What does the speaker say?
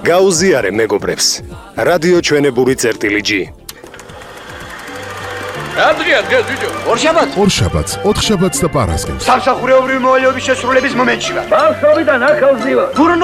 გაუზიარე მეგობრებს. რადიო ჩვენებური წერტილი-G. Andrea, ბიჭო. ორშაბათს, ოთხშაბათს და პარასკევს. სამსახურეობრივი მოვალეობის შესრულების მომენტში ვარ. ბავშვობიდან ახალ ზივა.